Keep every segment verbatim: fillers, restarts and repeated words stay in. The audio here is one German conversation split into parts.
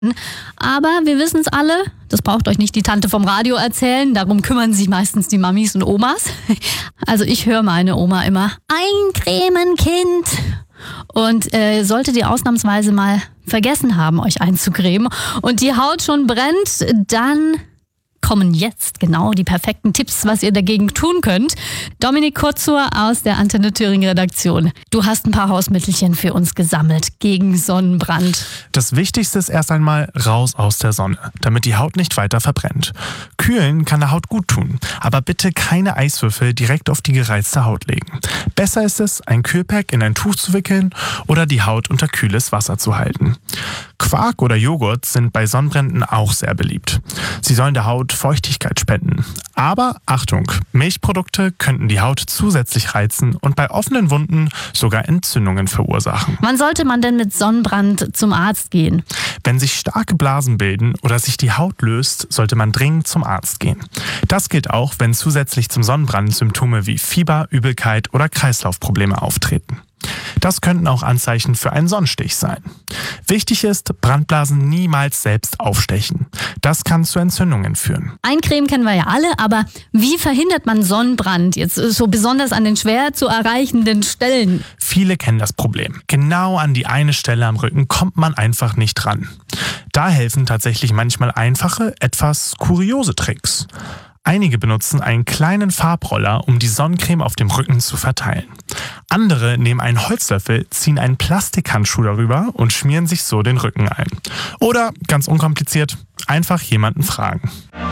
Aber wir wissen es alle, das braucht euch nicht die Tante vom Radio erzählen, darum kümmern sich meistens die Mamis und Omas. Also ich höre meine Oma immer, eincremen, Kind. Und äh, solltet ihr ausnahmsweise mal vergessen haben, euch einzucremen und die Haut schon brennt, dann kommen jetzt genau die perfekten Tipps, was ihr dagegen tun könnt. Dominik Kurzur aus der Antenne Thüringen Redaktion. Du hast ein paar Hausmittelchen für uns gesammelt gegen Sonnenbrand. Das Wichtigste ist erst einmal raus aus der Sonne, damit die Haut nicht weiter verbrennt. Kühlen kann der Haut gut tun, aber bitte keine Eiswürfel direkt auf die gereizte Haut legen. Besser ist es, ein Kühlpack in ein Tuch zu wickeln oder die Haut unter kühles Wasser zu halten. Quark oder Joghurt sind bei Sonnenbränden auch sehr beliebt. Sie sollen der Haut Feuchtigkeit spenden. Aber Achtung, Milchprodukte könnten die Haut zusätzlich reizen und bei offenen Wunden sogar Entzündungen verursachen. Wann sollte man denn mit Sonnenbrand zum Arzt gehen? Wenn sich starke Blasen bilden oder sich die Haut löst, sollte man dringend zum Arzt gehen. Das gilt auch, wenn zusätzlich zum Sonnenbrand Symptome wie Fieber, Übelkeit oder Kreislaufprobleme auftreten. Das könnten auch Anzeichen für einen Sonnenstich sein. Wichtig ist, Brandblasen niemals selbst aufstechen. Das kann zu Entzündungen führen. Eincremen kennen wir ja alle, aber wie verhindert man Sonnenbrand jetzt so besonders an den schwer zu erreichenden Stellen? Viele kennen das Problem. Genau an die eine Stelle am Rücken kommt man einfach nicht ran. Da helfen tatsächlich manchmal einfache, etwas kuriose Tricks. Einige benutzen einen kleinen Farbroller, um die Sonnencreme auf dem Rücken zu verteilen. Andere nehmen einen Holzlöffel, ziehen einen Plastikhandschuh darüber und schmieren sich so den Rücken ein. Oder, ganz unkompliziert, einfach jemanden fragen.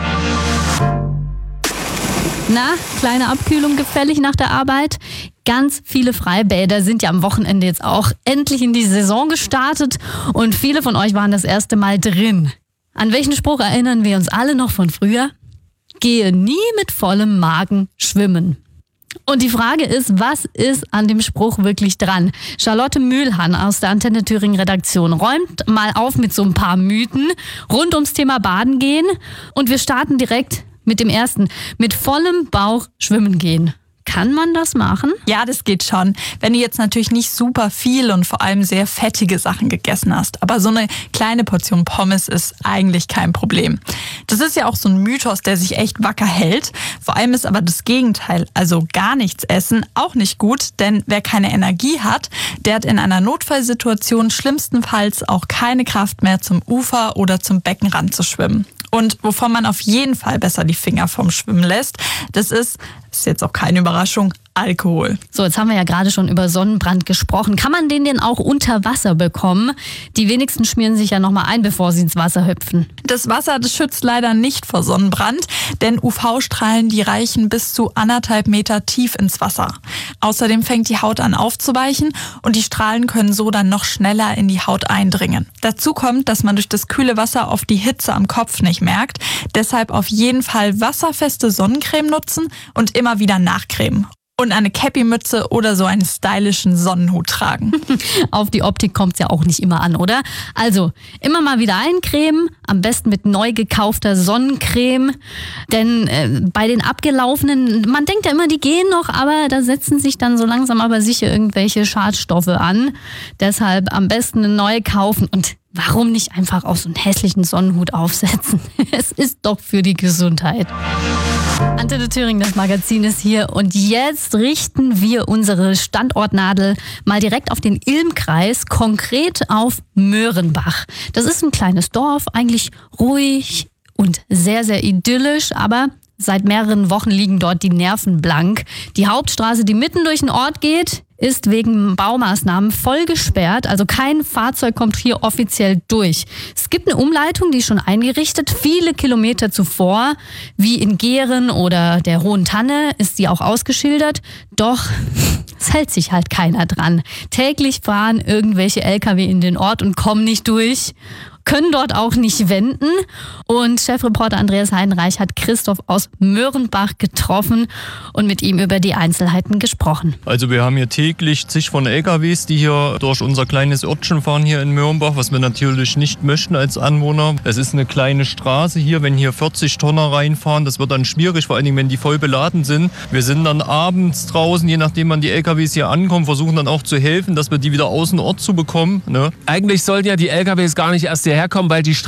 Na, kleine Abkühlung gefällig nach der Arbeit? Ganz viele Freibäder sind ja am Wochenende jetzt auch endlich in die Saison gestartet und viele von euch waren das erste Mal drin. An welchen Spruch erinnern wir uns alle noch von früher? Gehe nie mit vollem Magen schwimmen. Und die Frage ist, was ist an dem Spruch wirklich dran? Charlotte Mühlhahn aus der Antenne Thüringen Redaktion räumt mal auf mit so ein paar Mythen rund ums Thema Baden gehen. Und wir starten direkt mit dem ersten. Mit vollem Bauch schwimmen gehen. Kann man das machen? Ja, das geht schon. Wenn du jetzt natürlich nicht super viel und vor allem sehr fettige Sachen gegessen hast. Aber so eine kleine Portion Pommes ist eigentlich kein Problem. Das ist ja auch so ein Mythos, der sich echt wacker hält. Vor allem ist aber das Gegenteil, also gar nichts essen, auch nicht gut. Denn wer keine Energie hat, der hat in einer Notfallsituation schlimmstenfalls auch keine Kraft mehr, zum Ufer oder zum Beckenrand zu schwimmen. Und wovon man auf jeden Fall besser die Finger vom Schwimmen lässt, das ist, das ist jetzt auch keine Überraschung, Alkohol. So, jetzt haben wir ja gerade schon über Sonnenbrand gesprochen. Kann man den denn auch unter Wasser bekommen? Die wenigsten schmieren sich ja nochmal ein, bevor sie ins Wasser hüpfen. Das Wasser, das schützt leider nicht vor Sonnenbrand, denn U V-Strahlen, die reichen bis zu anderthalb Meter tief ins Wasser. Außerdem fängt die Haut an aufzuweichen und die Strahlen können so dann noch schneller in die Haut eindringen. Dazu kommt, dass man durch das kühle Wasser oft die Hitze am Kopf nicht merkt. Deshalb auf jeden Fall wasserfeste Sonnencreme nutzen und immer wieder nachcremen. Und eine Cappy-Mütze oder so einen stylischen Sonnenhut tragen. Auf die Optik kommt es ja auch nicht immer an, oder? Also, immer mal wieder eincremen, am besten mit neu gekaufter Sonnencreme. Denn äh, bei den abgelaufenen, man denkt ja immer, die gehen noch, aber da setzen sich dann so langsam aber sicher irgendwelche Schadstoffe an. Deshalb am besten eine neue kaufen und warum nicht einfach auch so einen hässlichen Sonnenhut aufsetzen? Es ist doch für die Gesundheit. Antenne Thüringen, das Magazin ist hier und jetzt richten wir unsere Standortnadel mal direkt auf den Ilm-Kreis, konkret auf Möhrenbach. Das ist ein kleines Dorf, eigentlich ruhig und sehr, sehr idyllisch, aber seit mehreren Wochen liegen dort die Nerven blank. Die Hauptstraße, die mitten durch den Ort geht, ist wegen Baumaßnahmen voll gesperrt, also kein Fahrzeug kommt hier offiziell durch. Es gibt eine Umleitung, die ist schon eingerichtet, viele Kilometer zuvor, wie in Gehren oder der Hohen Tanne ist sie auch ausgeschildert, doch es hält sich halt keiner dran. Täglich fahren irgendwelche L K W in den Ort und kommen nicht durch, können dort auch nicht wenden. Und Chefreporter Andreas Heidenreich hat Christoph aus Möhrenbach getroffen und mit ihm über die Einzelheiten gesprochen. Also wir haben hier täglich zig von L K Ws, die hier durch unser kleines Örtchen fahren hier in Möhrenbach, was wir natürlich nicht möchten als Anwohner. Es ist eine kleine Straße hier, wenn hier vierzig Tonner reinfahren, das wird dann schwierig, vor allen Dingen, wenn die voll beladen sind. Wir sind dann abends draußen, je nachdem wann die L K Ws hier ankommen, versuchen dann auch zu helfen, dass wir die wieder aus dem Ort zu bekommen. Ne? Eigentlich sollten ja die L K Ws gar nicht erst hierher kommen, weil die